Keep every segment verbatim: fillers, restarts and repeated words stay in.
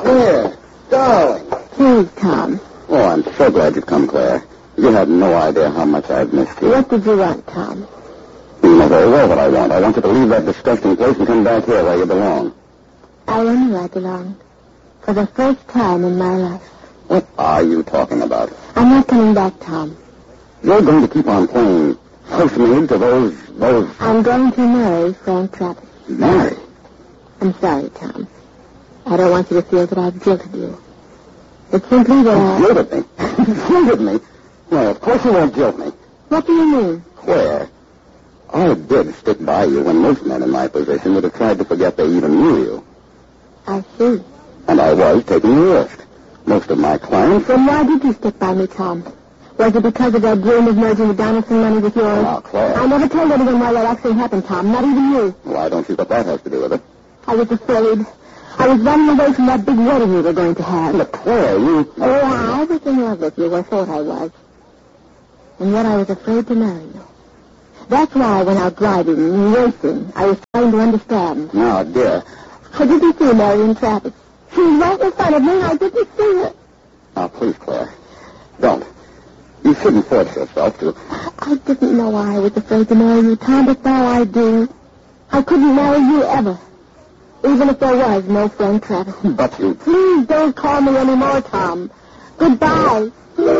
Claire, darling. Please, Tom. Oh, I'm so glad you've come, Claire. You have no idea how much I've missed you. What did you want, Tom? You know very well what I want. I want you to leave that disgusting place and come back here where you belong. I am where I belong. For the first time in my life. What are you talking about? I'm not coming back, Tom. You're going to keep on playing housemaid to those, those... I'm going to marry Frank Travis. Marry? I'm sorry, Tom. I don't want you to feel that I've jilted you. It's simply that I... You jilted me? You jilted me? Well, of course you won't jilt me. What do you mean? Claire, I did stick by you when most men in my position would have tried to forget they even knew you. I see. And I was taking the risk. Most of my clients... Then why did you stick by me, Tom? Was it because of that dream of merging the Donaldson money with yours? Oh, Claire. I never told anyone why that accident happened, Tom. Not even you. Why don't you think that has to do with it? I was afraid. I was running away from that big wedding we were going to have. Look, Claire, you... Oh, I was in love with you, or thought I was. And yet I was afraid to marry you. That's why I went out driving and racing. I was trying to understand. Now, dear... I didn't see Marion Travis. She was right in front of me, and I didn't see her. Now, please, Claire, don't. You shouldn't force yourself to... I didn't know why I was afraid to marry you, Tom, but now I do. I couldn't marry you ever. Even if there was no Frank Travis. But you... Please don't call me anymore, Tom. Goodbye.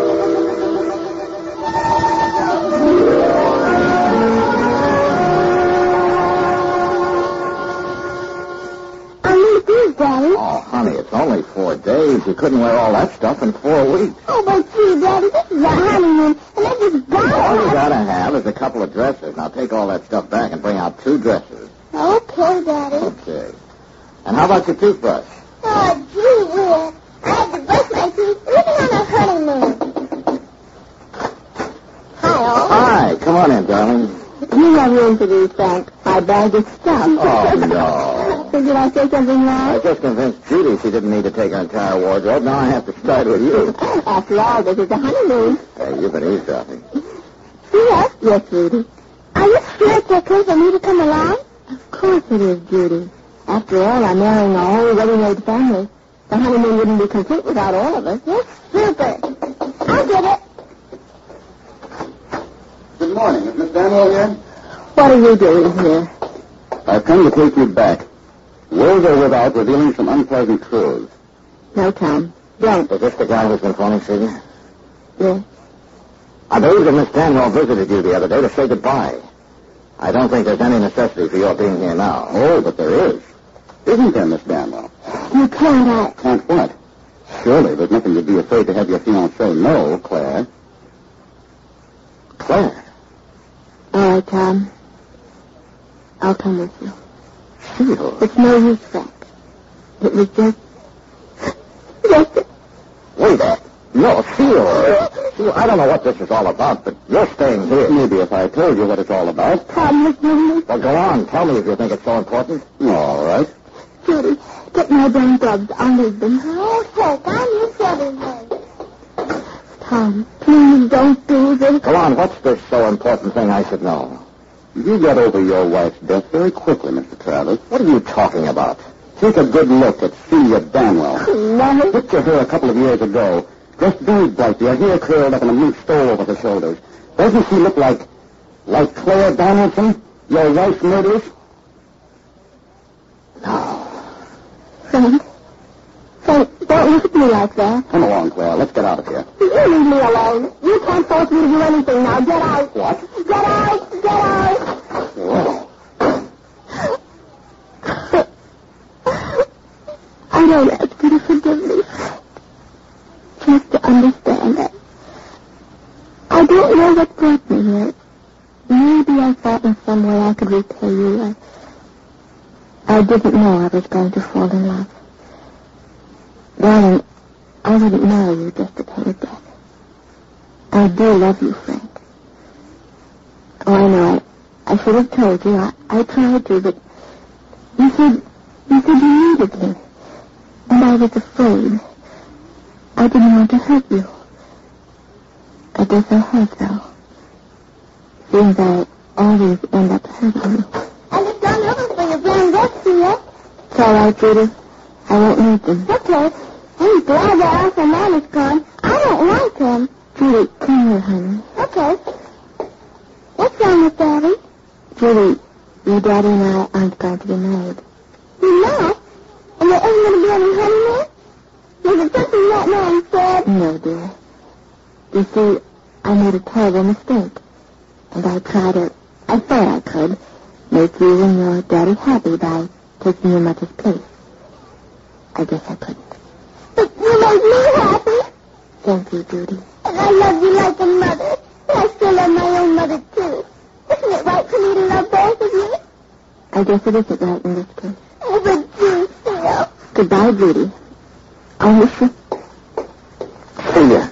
Daddy. Oh, honey, it's only four days. You couldn't wear all that stuff in four weeks. Oh, but gee, Daddy, this is a honeymoon, and I just got All you gotta have is a couple of dresses. Now take all that stuff back and bring out two dresses. Okay, Daddy. Okay. And how about your toothbrush? Oh, gee, Will. I had to brush my teeth even on a honeymoon. Hi, all. Hi, come on in, darling. You have room for these, Frank. My bag is stuffed. Oh, no. So did I say something I wrong? just convinced Judy she didn't need to take her entire wardrobe. Now I have to start with you. After all, this is a honeymoon. Hey, you've been eavesdropping. Yes, yes, Judy. Are you sure it's okay for me to come along? Of course it is, Judy. After all, I'm marrying a whole ready-made family. The honeymoon wouldn't be complete without all of us. Yes, super. I'll get it. Good morning. Is Miss Daniel here? What are you doing here? I've come to take you back. With or without revealing some unpleasant truths. No, Tom. Don't. Is this the guy who's been phoning, Susan? Yes. I believe that Miss Stanwell visited you the other day to say goodbye. I don't think there's any necessity for your being here now. Oh, but there is. Isn't there, Miss Stanwell? You can't act. Can't what? Surely there's nothing to be afraid to have your fiancé know, Claire. Claire? All right, Tom. I'll come with you. Sure. It's no use, Frank. It was just... just... Wait a No, Theo. Theo, I don't know what this is all about, but you're staying here. Maybe if I told you what it's all about. Tom, listen. Well, go on. Tell me if you think it's so important. All right. Judy, get my brown gloves. I'll need them. Oh, heck, I'm used to everything. Tom, please don't do this. Go on. What's this so important thing I should know? You got over your wife's death very quickly, Mister Travis. What are you talking about? Take a good look at Celia Danwell. No. Picture her a couple of years ago. Dressed very brightly, her hair curled up in a mink stole over her shoulders. Doesn't she look like, like Claire Donaldson, your wife's murderess? No. Frank, Frank, don't look at me like that. Come along, Claire. Let's get out of here. You leave me alone. You can't force me to do anything now. Get out. What? Get out. Get out. Whoa. I don't ask you to forgive me. Just to understand that. I don't know what brought me here. Maybe I thought in some way I could repay you. I, I didn't know I was going to fall in love. Darling, I wouldn't marry you just to pay a debt. I do love you, Frank. Oh, I know. I, I should have told you. I, I tried to, but you said, you said you needed me. And I was afraid. I didn't want to hurt you. I guess I have, though. Seems I always end up hurting you. And it's done over for your brown dress, Tia. It's all right, Judy. I won't need them. Okay. I'm glad that Uncle Man is gone. I don't like him. Judy, come here, honey. Okay. What's wrong with Daddy? Judy, your daddy and I aren't going to be married. You're not? And there isn't going to be any honeymoon? Was it something that man said? No, dear. You see, I made a terrible mistake. And I tried to, I thought I could, make you and your daddy happy by taking your mother's place. I guess I couldn't. But you made me happy. Thank you, Judy. And I love you like a mother. And I still love my own mother, too. Isn't it right for me to love both of you? I guess it isn't right in this case. Oh, but do, Phil. Goodbye, Judy. I'll miss you. Celia.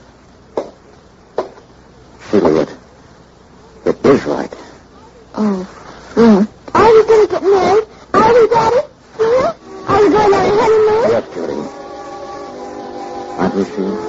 Celia, it, it is right. Oh, yeah. Are we going to get married? Are we, Daddy? Yeah? Are we going on a honeymoon? Yes, Judy. Aren't we, Celia?